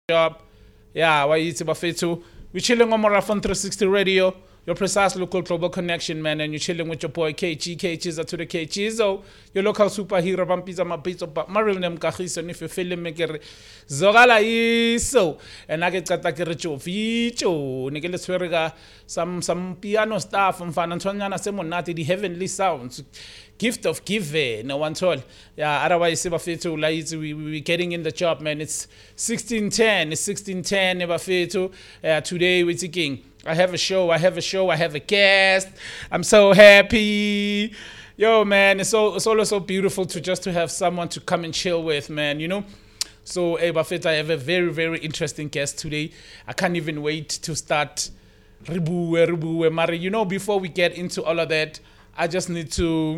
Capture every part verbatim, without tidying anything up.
job. Yeah, why it's Bafetu. We're chilling on Marathon three sixty Radio, your precise local global connection, man. And you're chilling with your boy K G, K Chiza to the K Chizo, your local superhero, Vampiza Mapito, but Maril Nem Kahis, and if you're feeling me, Zogala iso. And I get Katakiricho, Vicho, Nigel Swerga, some some piano stuff from Fan Antonia Semonati, the heavenly sounds. Gift of giving, no one told. Yeah, otherwise, Sebafetu, like we we getting in the job, man. It's sixteen ten. It's sixteen ten. Sebafetu. Uh, today we're taking. I have a show. I have a show. I have a guest. I'm so happy. Yo, man, it's so it's always so beautiful to just to have someone to come and chill with, man. You know. So, hey, Bafeta, I have a very very interesting guest today. I can't even wait to start. Ribu, ribu, Mari. You know, before we get into all of that, I just need to.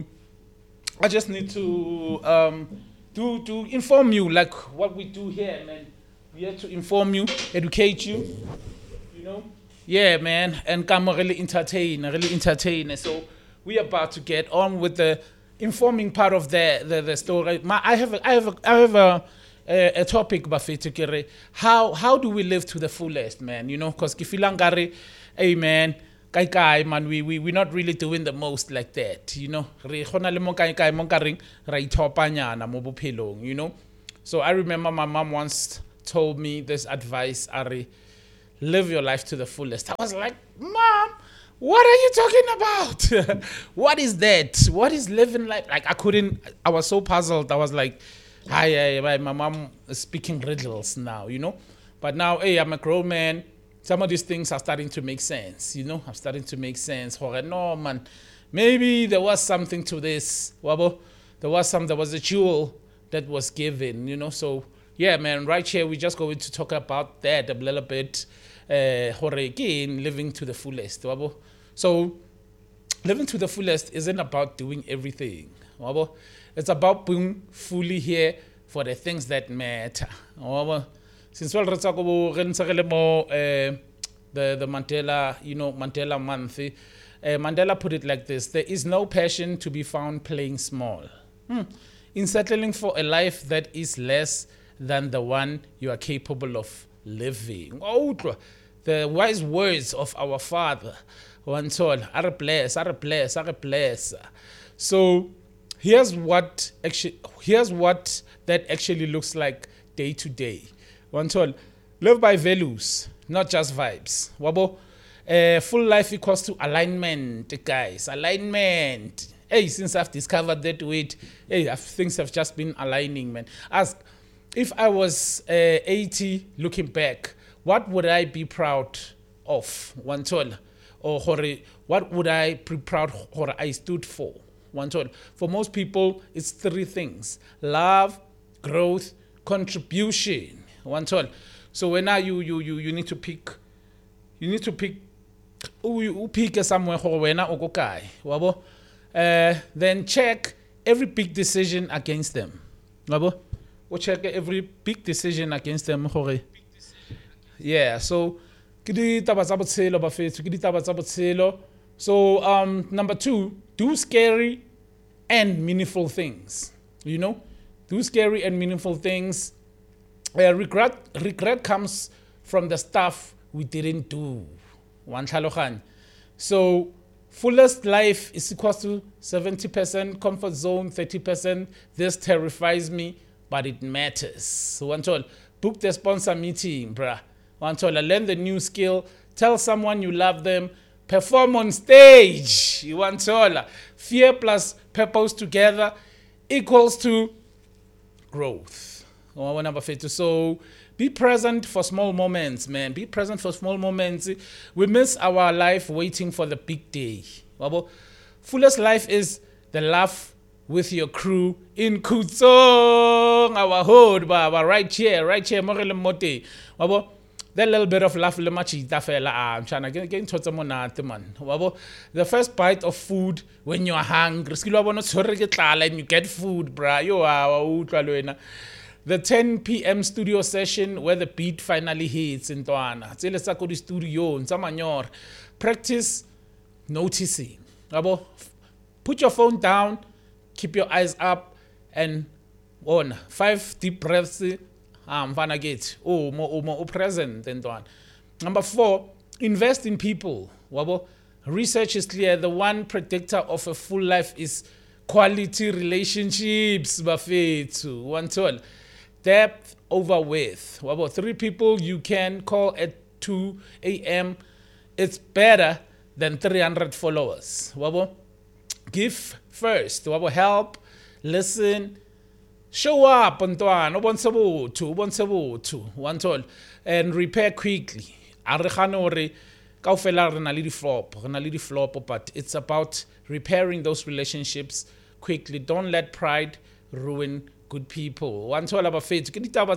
I just need to um, to to inform you like what we do here, man. We have to inform you, educate you, you know. Yeah, man, and come really entertain, really entertain. So we are about to get on with the informing part of the the, the story. My, I have a, I have a, I have a a, a topic, Bafetu. How how do we live to the fullest, man? You know, because Kifilangari, hey, man. Kai kai man, we we we're not really doing the most like that, you know. Re khona le mo kai kai mo ka reng ra ithopanyana mo bophelong, you know. So I remember my mom once told me this advice, Ari, live your life to the fullest. I was like, Mom, what are you talking about? What is that? What is living life? Like I couldn't, I was so puzzled. I was like, hi, hi, hi, my mom is speaking riddles now, you know. But now, hey, I'm a grown man. Some of these things are starting to make sense, you know. I'm starting to make sense. No, man, maybe there was something to this. Wabo, there was some. There was a jewel that was given, you know. So yeah, man. Right here, we're just going to talk about that a little bit. Uh, again, living to the fullest. Wabo. So living to the fullest isn't about doing everything. Wabo. It's about being fully here for the things that matter. Wabo. Since well, let's talk about the the Mandela, you know, Mandela month. Uh, Mandela put it like this: there is no passion to be found playing small. Hmm. In settling for a life that is less than the one you are capable of living. Oh, the wise words of our father. One told, "Are bless, are bless, are bless." So here's what actually, here's what that actually looks like day to day. One told, live by values, not just vibes. Wabo, uh, full life equals to alignment, guys. Alignment. Hey, since I've discovered that weight, hey, things have just been aligning, man. Ask, if I was uh, eighty, looking back, what would I be proud of? One told, or what would I be proud or I stood for? One told. For most people, it's three things: love, growth, contribution. One told. So when now you you you you need to pick, you need to pick. You pick somewhere when now okay, wabo. Then check every big decision against them, wabo. Or check every big decision against them, hore. Yeah. So kidi tabatsabotelo bafetu, kidi tabatsabotelo. So um number two, do scary and meaningful things. You know, do scary and meaningful things. Uh, regret regret comes from the stuff we didn't do. One tlhaloganya. So fullest life is equal to seventy percent comfort zone, thirty percent this terrifies me, but it matters. So one told, book the sponsor meeting, bruh. One told, learn the new skill, tell someone you love them, perform on stage. One told, fear plus purpose together equals to growth. So be present for small moments, man. Be present for small moments. We miss our life waiting for the big day. Fullest life is the laugh with your crew in Kutsong, our hood, our right here, right here, Morele Mote. That little bit of laugh, I'm trying to get into some man. The first bite of food when you're hungry, and you get food, bruh. You are. The ten p.m. studio session where the beat finally hits in Toana. Tsele sa ko di studio in Samanyor. Practice noticing. Put your phone down, keep your eyes up, and on five deep breaths ah mfana kithi uma uma upresent entwana. Number four, invest in people. Wabo, research is clear. The one predictor of a full life is quality relationships. Bafethu, one tool. Depth over width. Wabo, three people you can call at two a.m. It's better than three hundred followers. Wabo, give first. Wabo, help, listen, show up, ntwana, ubonse botho, ubonse botho, one tool, and repair quickly. A re gane hore kaofela re na le di-flop, re na le di-flop, but it's about repairing those relationships quickly. Don't let pride ruin good people. One told about faith.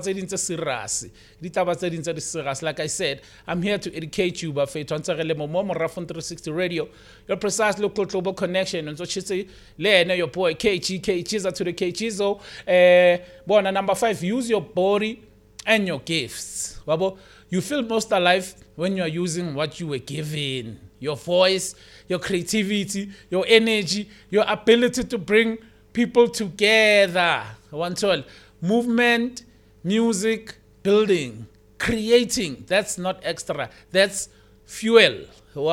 Like I said, I'm here to educate you about faith. Rafon three sixty Radio, your precise local global connection. And so she say, "Le, your boy K G K Chiza to the K Chizo." Eh, bon, number five, use your body and your gifts. Wabo, you feel most alive when you are using what you were given. Your voice, your creativity, your energy, your ability to bring people together. One tool. Movement, music, building, creating. That's not extra. That's fuel.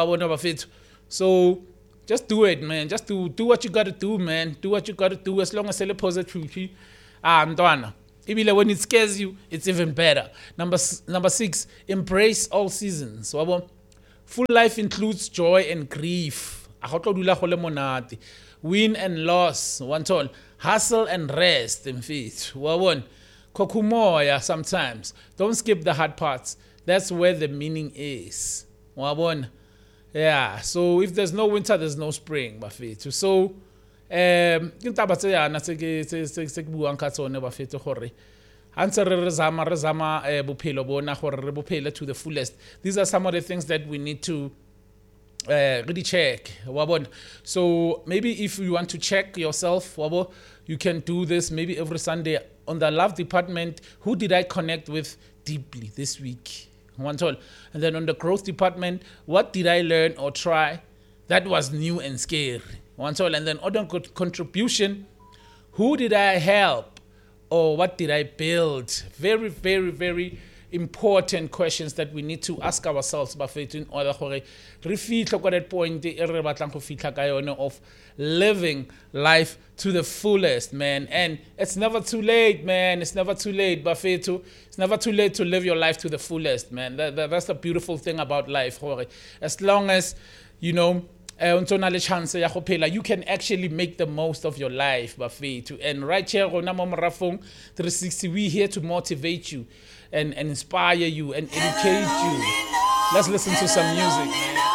So just do it, man. Just do do what you gotta do, man. Do what you gotta do as long as it's positive. Ah, Ndwana. Even when it scares you, it's even better. Number number six, embrace all seasons. Full life includes joy and grief. Win and loss. One told. Hustle and rest. In feet. Wawon. Kokumoya sometimes. Don't skip the hard parts. That's where the meaning is. Wawon. Yeah. So if there's no winter, there's no spring. Bafethu. So um ke taba tse yana tse ke tse ke buang ka tsone bafethu gore antse re re zama re zama bophelo bona gore re bophele to the fullest. These are some of the things that we need to Uh, really check. So maybe if you want to check yourself, you can do this maybe every Sunday on the love department. Who did I connect with deeply this week? One told. And then on the growth department, what did I learn or try that was new and scary? One told. And then on the contribution, who did I help or what did I build? Very, very, very important questions that we need to ask ourselves in order to reach that point of living life to the fullest, man. And it's never too late, man. It's never too late, Bafethu. It's never too late to live your life to the fullest, man. That, that, that's the beautiful thing about life. As long as, you know, you can actually make the most of your life, Bafethu. And right here on Rafon three sixty, we're here to motivate you and, and inspire you and educate you. Let's listen to some music, man.